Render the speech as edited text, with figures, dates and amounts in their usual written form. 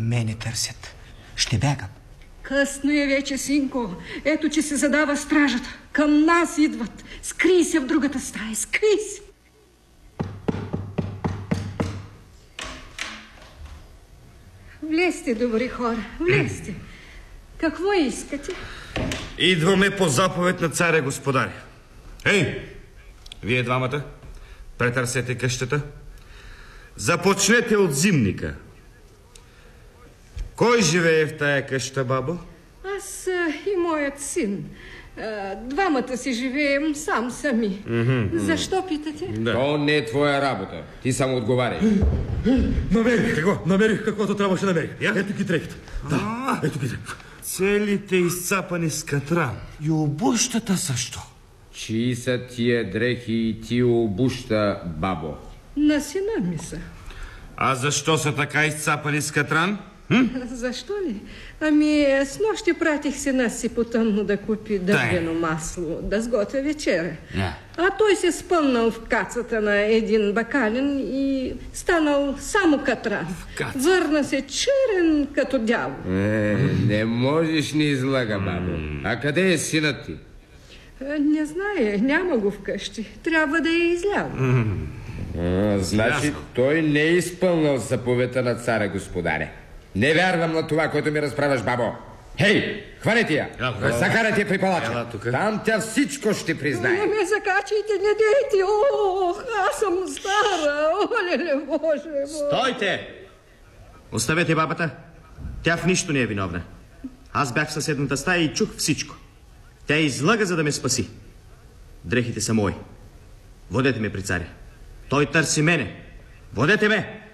Мене търсят. Ще бягам. Късно е вече, синко. Ето, че се задава стражата. Към нас идват. Скрий се в другата стая. Скрий се. Влезте, добри хора. Влезте. Какво искате? Идваме по заповед на царя, господаря. Ей, вие двамата, претърсете къщата. Започнете от зимника. Кой живее в тая къща, бабо? Аз и моят син. Двамата си живеем сами. Защо питате? Да. То не е твоя работа. Ти само отговаряй. Намерих каквото трябваше да намерих. Ето ги дрехите. Да, ето ги дрехите. Целите изцапани с катран. И обущата също. Чии са тия дрехи и тия обуща, бабо? На сина ми са. А защо са така изцапани с катран? Защо ли? Ами, с нощи пратих сина си потъмно да купи дървено масло, да сготвя вечеря. А той се спънал в кацата на един бакален и станал само катран. Върна се черен като дявол. Не можеш ни излага, бабо. А къде е синът ти? Не знае, няма го вкъщи. Трябва да я излява. Значи той не е изпълнил заповедта на царя, господаря. Не вярвам на това, което ми разправяш, бабо. Хей, хванете я! Закарайте я при палача. Там тя всичко ще признае. Не ме закачайте, не дейте! Ох, аз съм стара! Олеле, Боже! Стойте! Оставете бабата. Тя в нищо не е виновна. Аз бях в съседната стая и чух всичко. Тя излъга, за да ме спаси. Дрехите са мои. Водете ме при царя. Той търси мене. Водете ме!